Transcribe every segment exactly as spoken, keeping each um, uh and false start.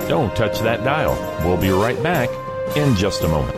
Don't touch that dial. We'll be right back in just a moment.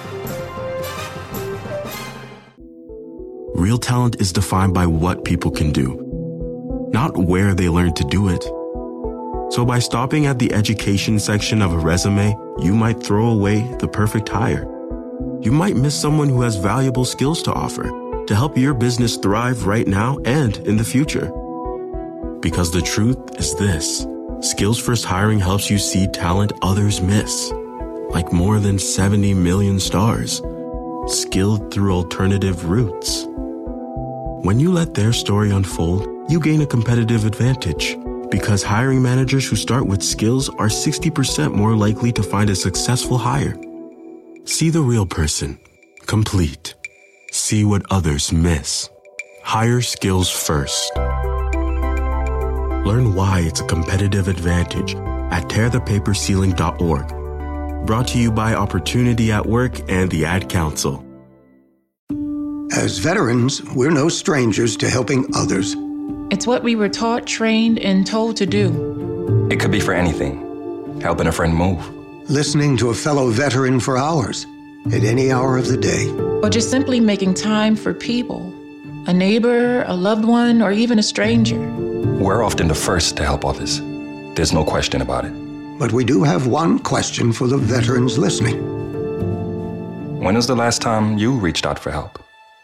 Real talent is defined by what people can do, not where they learn to do it. So by stopping at the education section of a resume, you might throw away the perfect hire. You might miss someone who has valuable skills to offer to help your business thrive right now and in the future. Because the truth is this: Skills First Hiring helps you see talent others miss, like more than seventy million stars, skilled through alternative routes. When you let their story unfold, you gain a competitive advantage, because hiring managers who start with skills are sixty percent more likely to find a successful hire. See the real person, complete. See what others miss. Hire skills first. Learn why it's a competitive advantage at tear the paper ceiling dot org. Brought to you by Opportunity at Work and the Ad Council. As veterans, we're no strangers to helping others. It's what we were taught, trained, and told to do. It could be for anything. Helping a friend move. Listening to a fellow veteran for hours, at any hour of the day. Or just simply making time for people. A neighbor, a loved one, or even a stranger. We're often the first to help others. There's no question about it. But we do have one question for the veterans listening. When was the last time you reached out for help?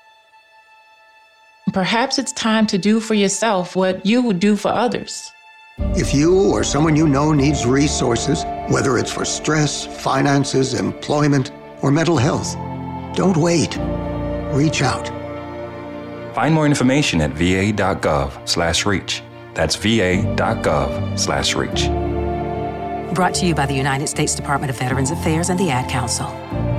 Perhaps it's time to do for yourself what you would do for others. If you or someone you know needs resources, whether it's for stress, finances, employment, or mental health, don't wait. Reach out. Find more information at va.gov slash reach. That's va.gov slash reach. Brought to you by the United States Department of Veterans Affairs and the Ad Council.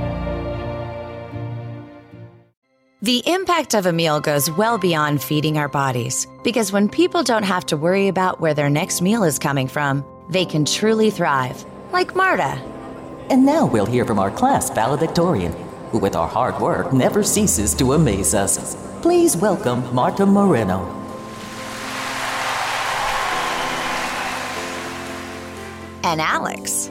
The impact of a meal goes well beyond feeding our bodies, because when people don't have to worry about where their next meal is coming from, they can truly thrive, like Marta. And now we'll hear from our class valedictorian, who with our hard work never ceases to amaze us. Please welcome Marta Moreno. And Alex.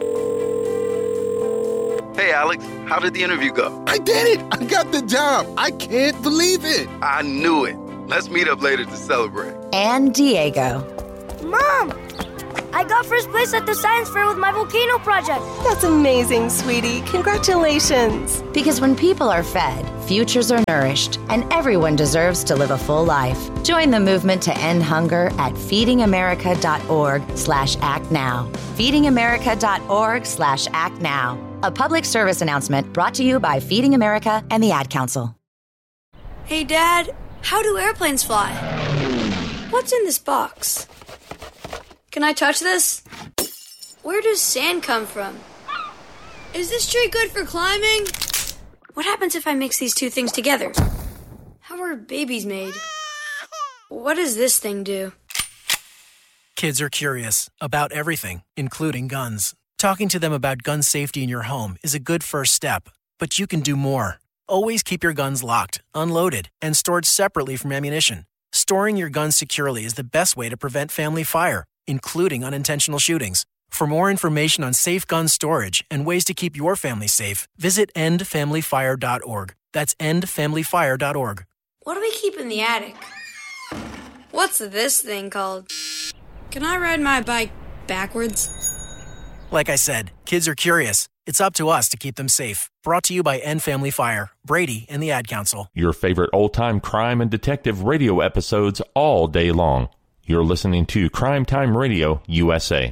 Hey, Alex, how did the interview go? I did it! I got the job! I can't believe it! I knew it. Let's meet up later to celebrate. And Diego. Mom! I got first place at the science fair with my volcano project. That's amazing, sweetie. Congratulations. Because when people are fed, futures are nourished, and everyone deserves to live a full life. Join the movement to end hunger at feedingamerica.org slash act now. feedingamerica.org slash act now. A public service announcement brought to you by Feeding America and the Ad Council. Hey, Dad, how do airplanes fly? What's in this box? Can I touch this? Where does sand come from? Is this tree good for climbing? What happens if I mix these two things together? How are babies made? What does this thing do? Kids are curious about everything, including guns. Talking to them about gun safety in your home is a good first step, but you can do more. Always keep your guns locked, unloaded, and stored separately from ammunition. Storing your guns securely is the best way to prevent family fire, including unintentional shootings. For more information on safe gun storage and ways to keep your family safe, visit end family fire dot org. That's end family fire dot org. What do we keep in the attic? What's this thing called? Can I ride my bike backwards? Like I said, kids are curious. It's up to us to keep them safe. Brought to you by End Family Fire, Brady, and the Ad Council. Your favorite old-time crime and detective radio episodes all day long. You're listening to Crime Time Radio U S A.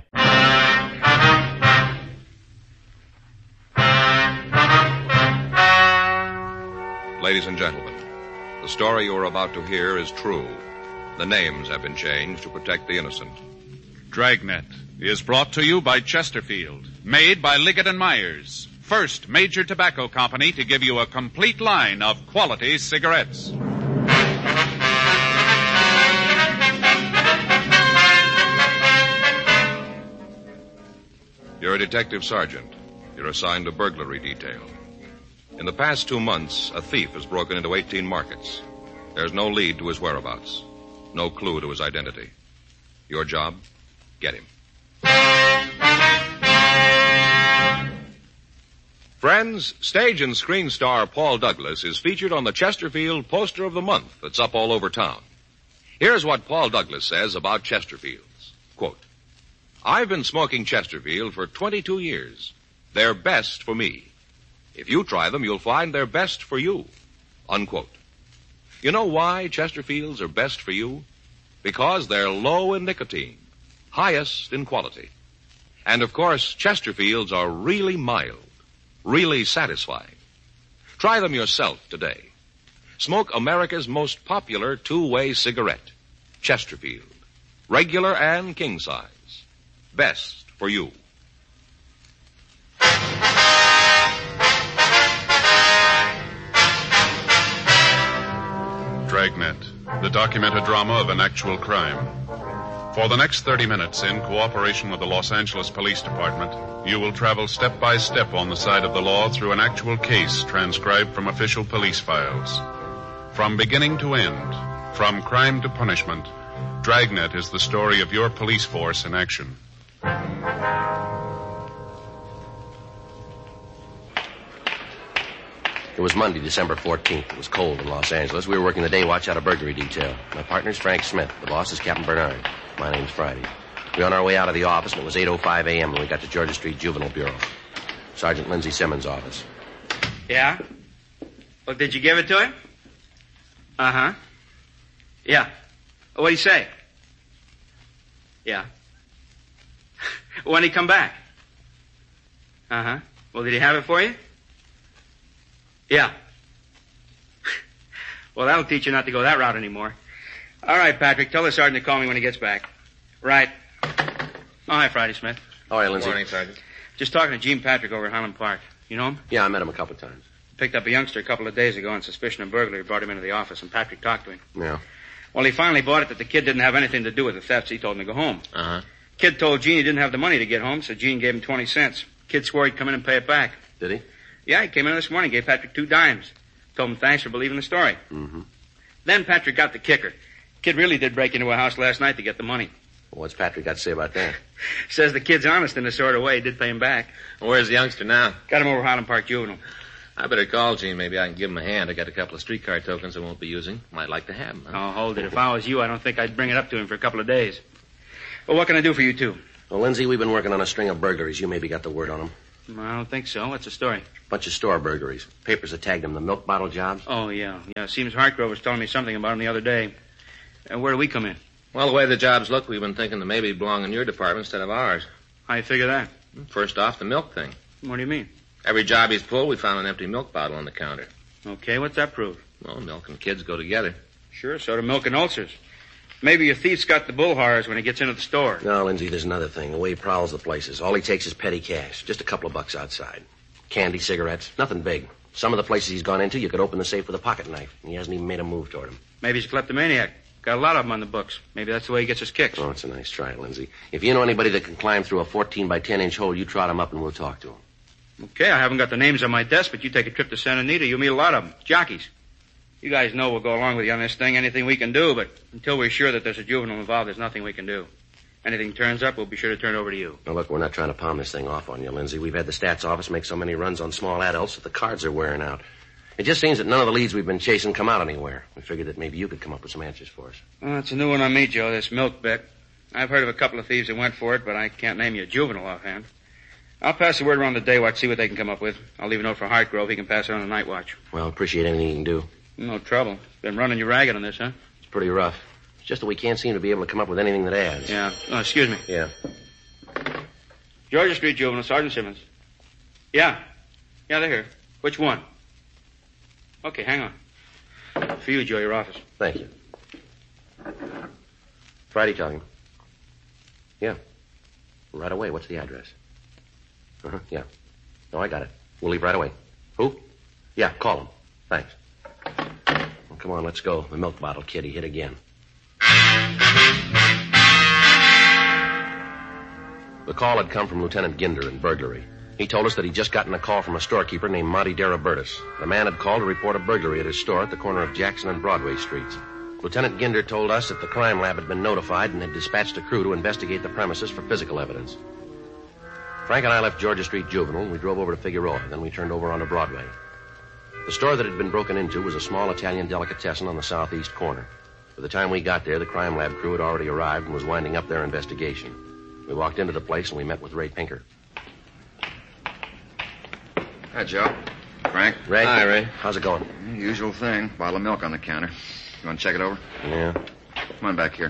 Ladies and gentlemen, the story you are about to hear is true. The names have been changed to protect the innocent. Dragnet is brought to you by Chesterfield, made by Liggett and Myers, first major tobacco company to give you a complete line of quality cigarettes. You're a detective sergeant. You're assigned a burglary detail. In the past two months, a thief has broken into eighteen markets. There's no lead to his whereabouts, no clue to his identity. Your job? Get him. Friends, stage and screen star Paul Douglas is featured on the Chesterfield Poster of the Month that's up all over town. Here's what Paul Douglas says about Chesterfields. Quote, I've been smoking Chesterfield for twenty-two years. They're best for me. If you try them, you'll find they're best for you. Unquote. You know why Chesterfields are best for you? Because they're low in nicotine, highest in quality. And, of course, Chesterfields are really mild, really satisfying. Try them yourself today. Smoke America's most popular two-way cigarette, Chesterfield. Regular and king size. Best for you. Dragnet, the documented drama of an actual crime. For the next thirty minutes, in cooperation with the Los Angeles Police Department, you will travel step by step on the side of the law through an actual case transcribed from official police files. From beginning to end, from crime to punishment, Dragnet is the story of your police force in action. It was Monday, December fourteenth. It was cold in Los Angeles. We were working the day watch out of burglary detail. My partner's Frank Smith. The boss is Captain Bernard. My name's Friday. We were on our way out of the office, and it was eight oh five a.m. when we got to Georgia Street Juvenile Bureau. Sergeant Lindsay Simmons' office. Yeah? Well, did you give it to him? Uh-huh. Yeah. What'd he say? Yeah. When'd he come back? Uh-huh. Well, did he have it for you? Yeah. Well, that'll teach you not to go that route anymore. All right, Patrick, tell the sergeant to call me when he gets back. Right. Oh, hi, Friday Smith. All right, Lindsay. Morning, Sergeant. Just talking to Gene Patrick over at Highland Park. You know him? Yeah, I met him a couple of times. Picked up a youngster a couple of days ago on suspicion of burglary. Brought him into the office, and Patrick talked to him. Yeah. Well, he finally bought it that the kid didn't have anything to do with the thefts. He told him to go home. Uh-huh. Kid told Gene he didn't have the money to get home, so Gene gave him twenty cents. Kid swore he'd come in and pay it back. Did he? Yeah, he came in this morning, gave Patrick two dimes. Told him thanks for believing the story. Mm-hmm. Then Patrick got the kicker. Kid really did break into a house last night to get the money. Well, what's Patrick got to say about that? Says the kid's honest in a sort of way. He did pay him back. Where's the youngster now? Got him over Highland Park Juvenile. I better call Gene. Maybe I can give him a hand. I got a couple of streetcar tokens I won't be using. Might like to have them. Huh? Oh, hold it. If I was you, I don't think I'd bring it up to him for a couple of days. Well, what can I do for you two? Well, Lindsay, we've been working on a string of burglaries. You maybe got the word on them. I don't think so. What's the story? Bunch of store burglaries. Papers have tagged them. The milk bottle jobs. Oh, yeah. Yeah, seems Hartgrove was telling me something about them the other day. Uh, where do we come in? Well, the way the jobs look, we've been thinking they maybe belong in your department instead of ours. How you figure that? First off, the milk thing. What do you mean? Every job he's pulled, we found an empty milk bottle on the counter. Okay, what's that prove? Well, milk and kids go together. Sure, so do milk and ulcers. Maybe your thief's got the bull horrors when he gets into the store. No, Lindsay, there's another thing. The way he prowls the places. All he takes is petty cash. Just a couple of bucks outside. Candy, cigarettes, nothing big. Some of the places he's gone into, you could open the safe with a pocket knife, and he hasn't even made a move toward him. Maybe he's a kleptomaniac. Got a lot of them on the books. Maybe that's the way he gets his kicks. Oh, it's a nice try, Lindsay. If you know anybody that can climb through a fourteen by ten inch hole, you trot him up and we'll talk to him. Okay, I haven't got the names on my desk, but you take a trip to Santa Anita, you'll meet a lot of them. Jockeys. You guys know we'll go along with you on this thing, anything we can do, but until we're sure that there's a juvenile involved, there's nothing we can do. Anything turns up, we'll be sure to turn it over to you. Now, look, we're not trying to palm this thing off on you, Lindsay. We've had the stats office make so many runs on small adults that the cards are wearing out. It just seems that none of the leads we've been chasing come out anywhere. We figured that maybe you could come up with some answers for us. Well, it's a new one on me, Joe, this milk bet. I've heard of a couple of thieves that went for it, but I can't name you a juvenile offhand. I'll pass the word around the day watch, see what they can come up with. I'll leave a note for Hartgrove. He can pass it on the night watch. Well, appreciate anything you can do. No trouble. Been running you ragged on this, huh? It's pretty rough. It's just that we can't seem to be able to come up with anything that adds. Yeah. Oh, excuse me. Yeah. Georgia Street Juvenile, Sergeant Simmons. Yeah. Yeah, they're here. Which one? Okay, hang on. For you, Joe, your office. Thank you. Friday talking. Yeah. Right away. What's the address? Uh-huh, yeah. No, I got it. We'll leave right away. Who? Yeah, call him. Thanks. Well, come on, let's go. The milk bottle kid, he hit again. The call had come from Lieutenant Ginder in burglary. He told us that he'd just gotten a call from a storekeeper named Monty Darabertis. The man had called to report a burglary at his store at the corner of Jackson and Broadway Streets. Lieutenant Ginder told us that the crime lab had been notified and had dispatched a crew to investigate the premises for physical evidence. Frank and I left Georgia Street Juvenile, and we drove over to Figueroa. Then we turned over onto Broadway. The store that had been broken into was a small Italian delicatessen on the southeast corner. By the time we got there, the crime lab crew had already arrived and was winding up their investigation. We walked into the place, and we met with Ray Pinker. Hi, Joe. Frank. Ray. Hi, Ray. How's it going? Usual thing. Bottle of milk on the counter. You want to check it over? Yeah. Come on back here.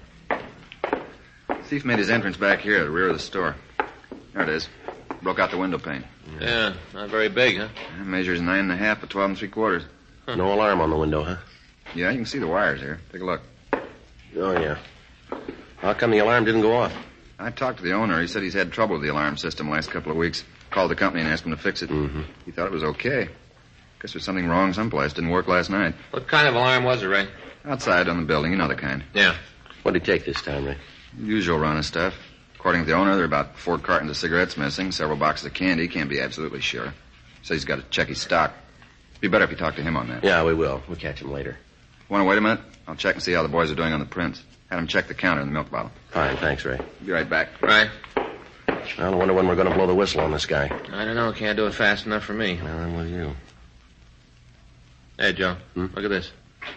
Thief made his entrance back here at the rear of the store. There it is. Broke out the window pane. Yeah, not very big, huh? It measures nine and a half by twelve and three quarters. Huh. No alarm on the window, huh? Yeah, you can see the wires here. Take a look. Oh, yeah. How come the alarm didn't go off? I talked to the owner. He said he's had trouble with the alarm system the last couple of weeks. Called the company and asked them to fix it. Mm-hmm. He thought it was okay. Guess there's something wrong someplace. Didn't work last night. What kind of alarm was it, Ray? Outside on the building. You know the kind. Yeah. What did he take this time, Ray? Usual run of stuff. According to the owner, there are about four cartons of cigarettes missing, several boxes of candy. Can't be absolutely sure. Says he's got to check his stock. Be better if you talk to him on that. Yeah, we will. We'll catch him later. Want to wait a minute? I'll check and see how the boys are doing on the prints. Had them check the counter and the milk bottle. Fine, thanks, Ray. Be right back. Right. I wonder when we're going to blow the whistle on this guy. I don't know. Can't do it fast enough for me. Well, I'm with you. Hey, Joe. Hmm? Look at this.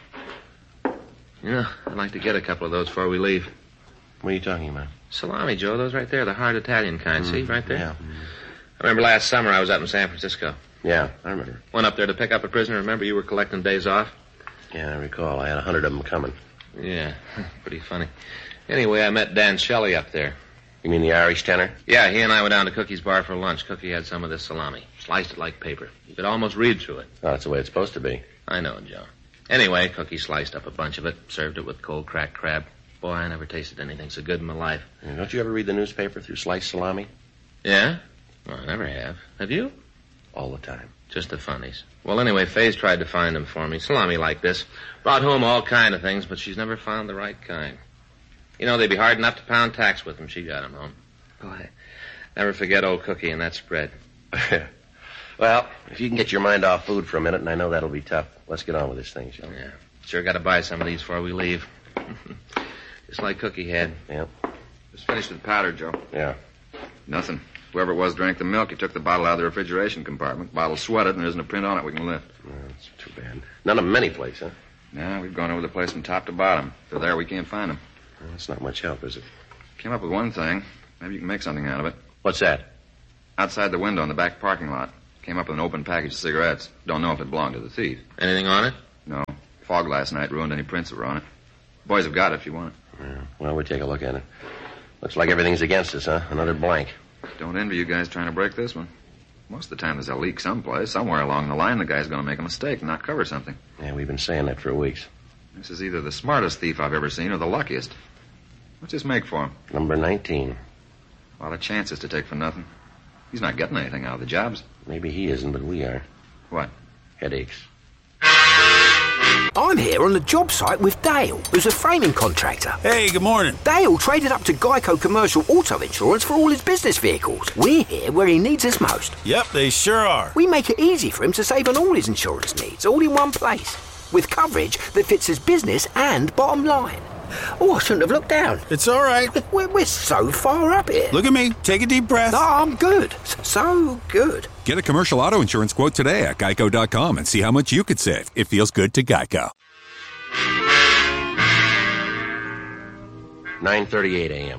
You know, I'd like to get a couple of those before we leave. What are you talking about? Salami, Joe. Those right there, the hard Italian kind. Mm, See, right there? Yeah. I remember last summer I was up in San Francisco. Yeah, I remember. Went up there to pick up a prisoner. Remember you were collecting days off? Yeah, I recall. I had a hundred of them coming. Yeah, pretty funny. Anyway, I met Dan Shelley up there. You mean the Irish tenor? Yeah, he and I went down to Cookie's bar for lunch. Cookie had some of this salami. Sliced it like paper. You could almost read through it. Oh, that's the way it's supposed to be. I know, Joe. Anyway, Cookie sliced up a bunch of it, served it with cold cracked crab. Boy, I never tasted anything so good in my life. Yeah, don't you ever read the newspaper through sliced salami? Yeah? Well, I never have. Have you? All the time. Just the funnies. Well, anyway, Faye's tried to find them for me. Salami like this. Brought home all kind of things, but she's never found the right kind. You know, they'd be hard enough to pound tacks with them. She got them home. Boy, never forget old Cookie and that spread. Well, if you can get your mind off food for a minute, and I know that'll be tough, let's get on with this thing, shall we? Yeah. Sure got to buy some of these before we leave. Just like Cookie had. Yeah. Just finished with the powder, Joe. Yeah. Nothing. Whoever it was drank the milk. He took the bottle out of the refrigeration compartment. Bottle sweated, and there isn't a print on it we can lift. Oh, that's too bad. None of them any place, huh? No, we've gone over the place from top to bottom. If they're there, we can't find them. Well, that's not much help, is it? Came up with one thing. Maybe you can make something out of it. What's that? Outside the window in the back parking lot. Came up with an open package of cigarettes. Don't know if it belonged to the thief. Anything on it? No. Fog last night ruined any prints that were on it. Boys have got it if you want it. Yeah. Well, we'll take a look at it. Looks like everything's against us, huh? Another blank. Don't envy you guys trying to break this one. Most of the time there's a leak someplace. Somewhere along the line, the guy's going to make a mistake and not cover something. Yeah, we've been saying that for weeks. This is either the smartest thief I've ever seen or the luckiest. What's this make for him? Number nineteen. A lot of chances to take for nothing. He's not getting anything out of the jobs. Maybe he isn't, but we are. What? Headaches. I'm here on the job site with Dale, who's a framing contractor. Hey, good morning. Dale traded up to Geico Commercial Auto Insurance for all his business vehicles. We're here where he needs us most. Yep, they sure are. We make it easy for him to save on all his insurance needs, all in one place, with coverage that fits his business and bottom line. Oh, I shouldn't have looked down. It's all right. We're, we're so far up here. Look at me. Take a deep breath. No, I'm good. So good. Get a commercial auto insurance quote today at geico dot com and see how much you could save. It feels good to Geico. nine thirty-eight a.m.